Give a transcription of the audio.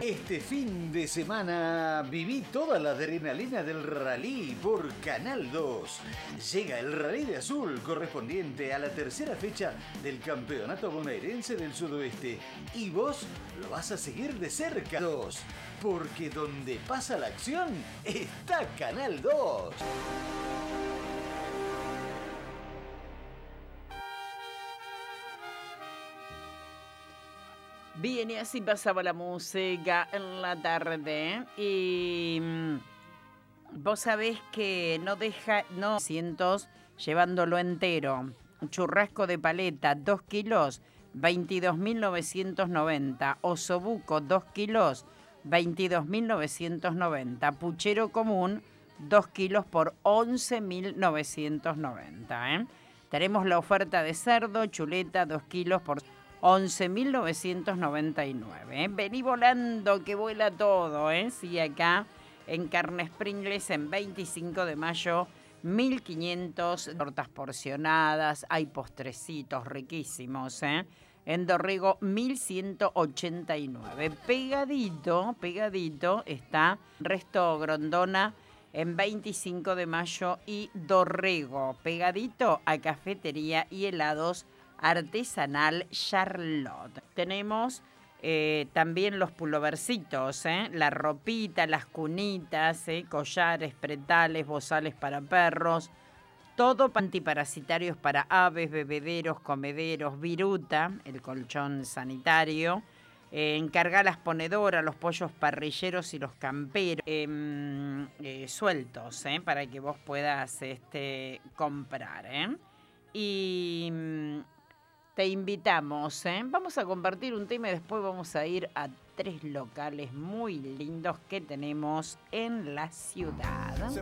Este fin de semana viví toda la adrenalina del rally por Canal 2. Llega el Rally de Azul correspondiente a la tercera fecha del Campeonato Bonaerense del Sudoeste. Y vos lo vas a seguir de cerca, porque donde pasa la acción está Canal 2. Bien, y así pasaba la música en la tarde. Y vos sabés que no cientos llevándolo entero. Un churrasco de paleta, 2 kilos, 22.990. Osobuco, 2 kilos, 22.990. Puchero común, 2 kilos por 11.990. Tenemos la oferta de cerdo, chuleta, 2 kilos por 11.999. Vení volando, que vuela todo. Sí, acá en Carnes Pringles, en 25 de mayo, 1.500 tortas porcionadas. Hay postrecitos riquísimos. En Dorrego, 1.189. Pegadito está Resto Grondona en 25 de mayo y Dorrego. Pegadito a Cafetería y Helados Artesanal Charlotte. Tenemos también los puloversitos, la ropita, las cunitas, collares, pretales, bozales para perros, todo antiparasitarios para aves, bebederos, comederos, viruta, el colchón sanitario. Encarga las ponedoras, los pollos parrilleros y los camperos sueltos, para que vos puedas comprar. Y te invitamos, vamos a compartir un tema y después vamos a ir a 3 locales muy lindos que tenemos en la ciudad.